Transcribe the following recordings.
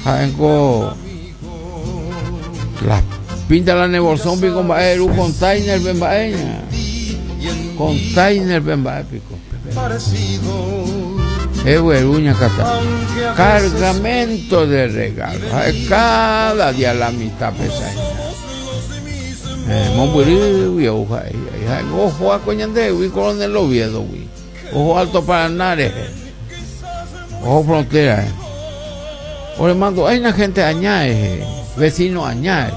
Jaenco las pinta la nebolsón pico baeru container bembaeña container bembae pico Eweruña cata cargamento de regalos cada día la mitad pesaña Momburi ojo a coñande wi coronel Oviedo wi ojo Alto Paranares ojo frontera por mando hay una gente añae vecino añae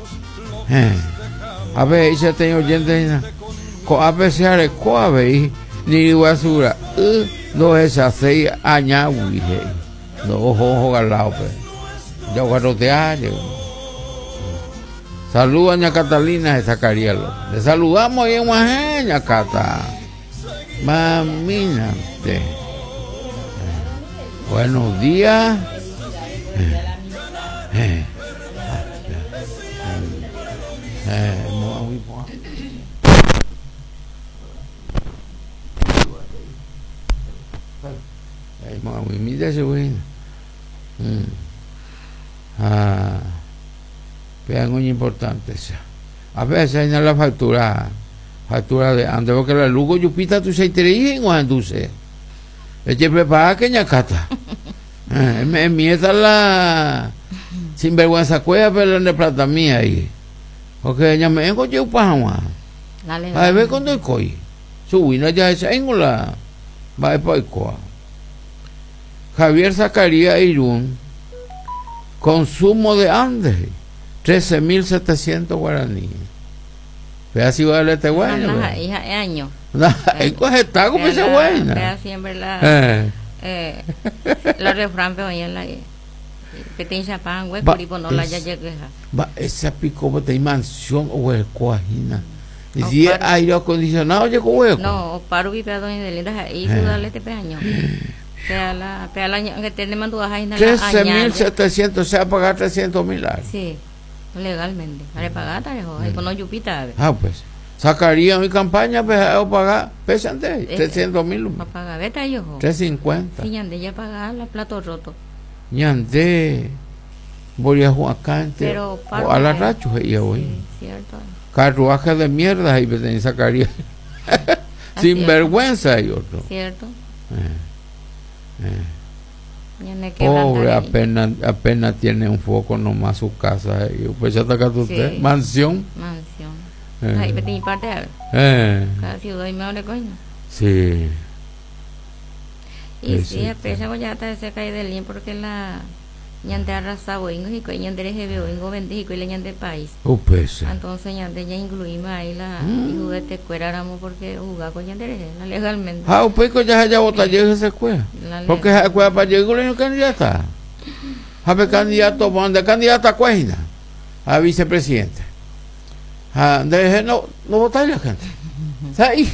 a ver ese tengo oyente a veces are coave ni basura no es así añae wi no ojo al lado ya guardotear saludos a ña Catalina de Zacarielo. Le saludamos ahí en Guajeña, Cata. Mamínate. Buenos días. Vean, muy importante esa. A veces hay la factura de ande porque la lugo yupita tu se tere en dulce. Eche prepara que ñacata. Me mieta la sinvergüenza cueva pero de plata mía ahí. Porque ella me engo yo pama. A ver cuando el coi. Subina ya esa engola. Va por coa. Javier Zacarías Irún. Consumo de Andes. 13.700 guaraníes. Vea si vale este bueno. Hija año. Entonces está como esa buena. Vea siempre la refrán pero en la que te chapan hueco y no la ya llega. Va esa pico de mansión o el coajina. Y si aire acondicionado llegó hueco. No, paro y pedo en linda ahí dale este peaño. Pea la que tiene mandó a Jaina 13.700 se va a pagar 300.000. Sí. Legalmente, para pagar tarejo, con no yupita. Pues sacaría mi campaña para pagar pesante 300.000. Para pagar, vete yo. 350. Sí, ñande ya pagar la plato roto. Ñande voy a Juacán pero o a la racho y hoy. Cierto. Carruaje de mierda y me sacaría sin vergüenza y otro. Cierto. Pobre, apenas tiene un foco nomás su casa y pues ya está acá usted mansión ahí me tiene parte cada ciudad y me hable coño sí y sí aprecia ya está cerca del link porque la ñante arrasado y ñante recibe ingo bendijo y le ñante país entonces ñante ya incluimos ahí la hijo de escuela éramos porque jugar con ñante legalmente pues ya haya votado esa escuela porque esa escuela para llegar el candidato a ver candidato de candidata a Cuajina a vicepresidente no votar la gente ¿sabes?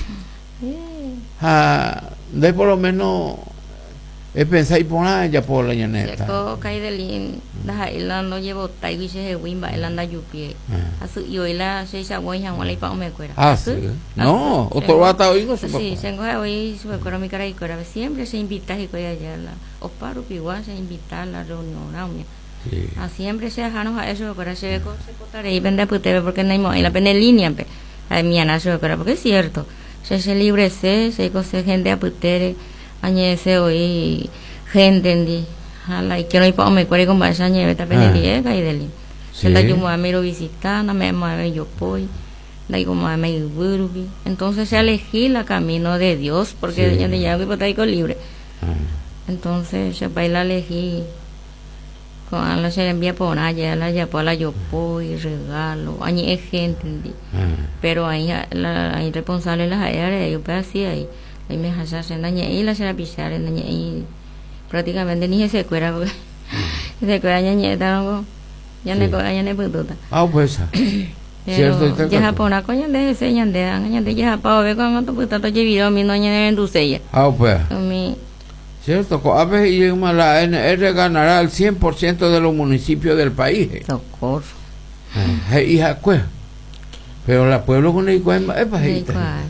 De por lo menos pensar y poner ya por la llaneta. Ko kai delin dah ilan no llevo tai wi se win ba ilan da yupi. Asu yo ila se sa woi han wala pa me cuera. No, otro bata hoy no se. Sí, se ngoja hoy su cuera mi cara y cuera siempre se invita y coya ya la. O paro piguan se invita a la reunión raumia. Sí. Siempre se dejanos a eso cuera se cotare y vende putebe porque no hay la pende línea pe. Ay mi ana se cuera porque es cierto. Se libre se cose gente a putere. Añese hoy gente en ala y que no hay para me cuare con vaya nieve está pendiente y deli se la yo me miro visitar no me yo voy la yo me vuelvo entonces se elegí la camino de Dios porque ya ya voy para estar libre entonces se baila elegí con la se envía por allá la ya para yo voy regalo añe gente pero ahí la responsable las áreas yo pues así ahí y me hace daña y la será pisar daña y prácticamente ni se cuera porque se cuera ñe tango ya ne coña ne pututa pues cierto ya japona coña de ese ñande de ya pa ve con tu puta to llevido mi no ñe en dulce pues mi cierto a veces y la NR ganará el 100% de los municipios del país socorro hija pues pero la pueblo con el cuema es bajita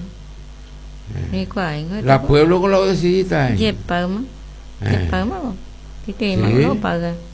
la pueblo con la decidita que paga que paga que no paga